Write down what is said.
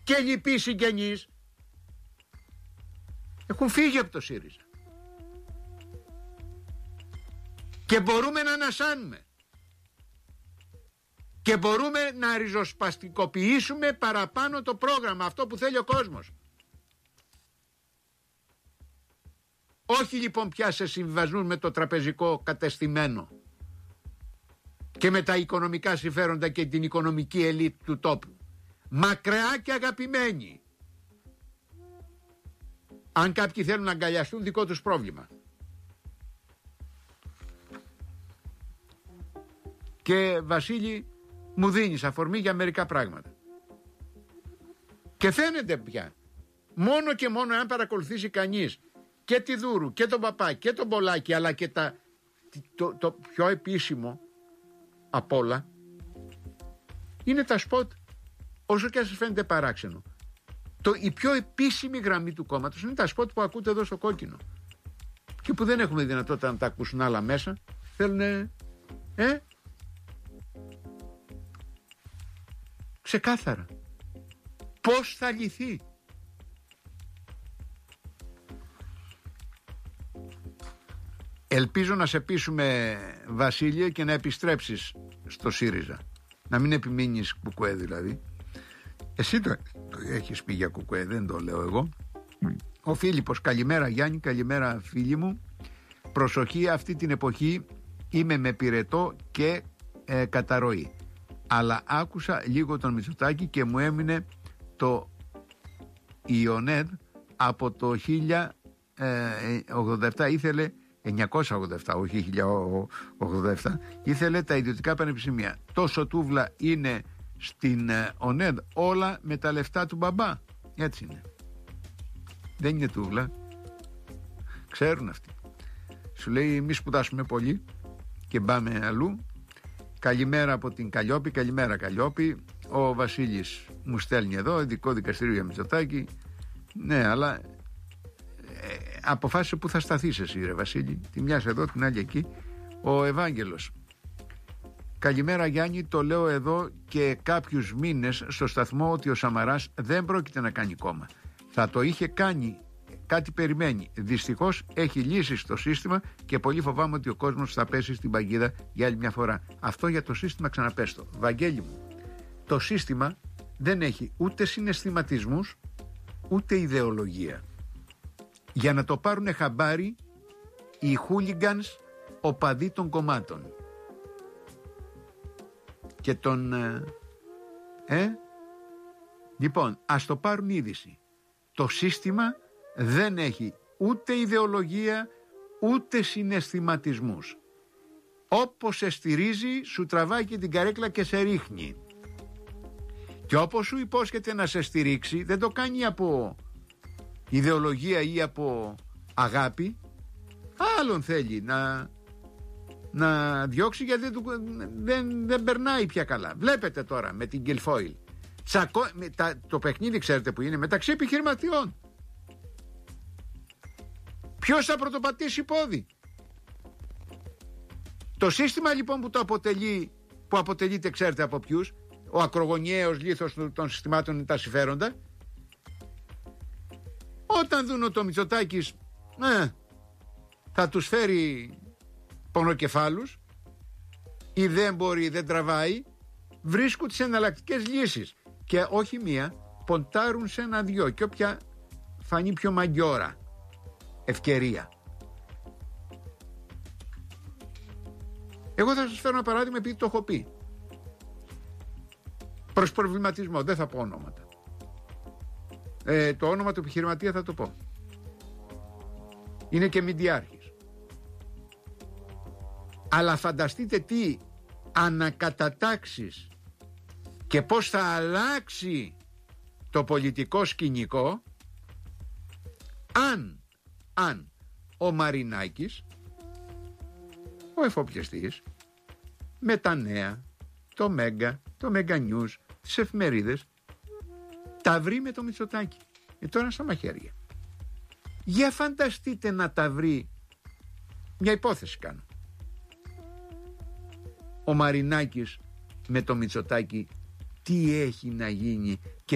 και λοιποί συγγενείς έχουν φύγει από το ΣΥΡΙΖΑ. Και μπορούμε να ανασάνουμε. Και μπορούμε να ριζοσπαστικοποιήσουμε παραπάνω το πρόγραμμα, αυτό που θέλει ο κόσμος. Όχι λοιπόν πια σε συμβιβασμούς με το τραπεζικό κατεστημένο και με τα οικονομικά συμφέροντα και την οικονομική ελίτ του τόπου. Μακριά και αγαπημένοι. Αν κάποιοι θέλουν να αγκαλιαστούν, δικό τους πρόβλημα. Και Βασίλη, μου δίνεις αφορμή για μερικά πράγματα. Και φαίνεται πια, μόνο και μόνο αν παρακολουθήσει κανείς και τη Δούρου και τον Παπά και τον Πολάκη, αλλά και το πιο επίσημο απ' όλα είναι τα σποτ. Όσο και αν σας φαίνεται παράξενο, η πιο επίσημη γραμμή του κόμματος είναι τα σποτ που ακούτε εδώ στο κόκκινο και που δεν έχουμε δυνατότητα να τα ακούσουν άλλα μέσα. Θέλουν ξεκάθαρα πώς θα λυθεί. Ελπίζω να σε πείσουμε, Βασίλεια, και να επιστρέψεις στο ΣΥΡΙΖΑ. Να μην επιμείνεις κουκουέ δηλαδή. Εσύ το έχεις πει για κουκουέ, δεν το λέω εγώ. Ο Φίλιππος, καλημέρα Γιάννη, καλημέρα φίλοι μου. Προσοχή, αυτή την εποχή είμαι με πυρετό και καταρροή. Αλλά άκουσα λίγο τον Μητσοτάκη και μου έμεινε το Ιονέδ από το 1087 ήθελε 987, όχι 1087, ήθελε τα ιδιωτικά πανεπιστήμια. Τόσο τούβλα είναι στην ΟΝΕΔ, όλα με τα λεφτά του μπαμπά. Έτσι είναι. Δεν είναι τούβλα. Ξέρουν αυτοί. Σου λέει μη σπουδάσουμε πολύ και πάμε αλλού. Καλημέρα από την Καλλιόπη, καλημέρα Καλλιόπη. Ο Βασίλης μου στέλνει εδώ, ειδικό δικαστήριο για Μητσοτάκη. Ναι, αλλά αποφάσισε που θα σταθείς εσύ ρε Βασίλη. Τη μια εδώ, την άλλη εκεί. Ο Ευάγγελος, καλημέρα Γιάννη, το λέω εδώ και κάποιους μήνες στο σταθμό ότι ο Σαμαράς δεν πρόκειται να κάνει κόμμα. Θα το είχε κάνει, κάτι περιμένει. Δυστυχώς έχει λύσει στο σύστημα και πολύ φοβάμαι ότι ο κόσμος θα πέσει στην παγίδα για άλλη μια φορά. Αυτό για το σύστημα ξαναπέστο. Βαγγέλη μου, το σύστημα δεν έχει ούτε συναισθηματισμούς ούτε ιδεολογία. Για να το πάρουν χαμπάρι οι χούλιγκανς οπαδοί των κομμάτων και των λοιπόν, ας το πάρουν είδηση. Το σύστημα δεν έχει ούτε ιδεολογία ούτε συναισθηματισμούς. Όπως σε στηρίζει, σου τραβάει και την καρέκλα και σε ρίχνει. Και όπως σου υπόσχεται να σε στηρίξει, δεν το κάνει από ιδεολογία ή από αγάπη. Άλλον θέλει να διώξει, γιατί δεν περνάει πια καλά. Βλέπετε τώρα με την Guilfoyle. Το παιχνίδι ξέρετε που είναι, μεταξύ επιχειρηματιών. Ποιος θα πρωτοπατήσει πόδι? Το σύστημα λοιπόν που αποτελείται ξέρετε από ποιους? Ο ακρογωνιαίος λίθος των συστημάτων είναι τα συμφέροντα. Όταν δουν το Μητσοτάκης θα τους φέρει πονοκεφάλους ή δεν μπορεί, δεν τραβάει, βρίσκουν τις εναλλακτικές λύσεις και όχι μία, ποντάρουν σε ένα-δυο και όποια φανεί πιο μαγκιόρα ευκαιρία. Εγώ θα σας φέρω ένα παράδειγμα επειδή το έχω πει. Προς προβληματισμό, δεν θα πω ονόματα. Το όνομα του επιχειρηματία θα το πω. Είναι και μηντιάρχης. Αλλά φανταστείτε τι ανακατατάξεις και πώς θα αλλάξει το πολιτικό σκηνικό αν ο Μαρινάκης, ο εφοπλιστής, με τα νέα, το Μέγκα, το Μέγκα News, τις εφημερίδες, τα βρει με το Μητσοτάκη. Τώρα στα μαχαίρια. Για φανταστείτε να τα βρει, μια υπόθεση κάνω, ο Μαρινάκης με το Μητσοτάκη, τι έχει να γίνει και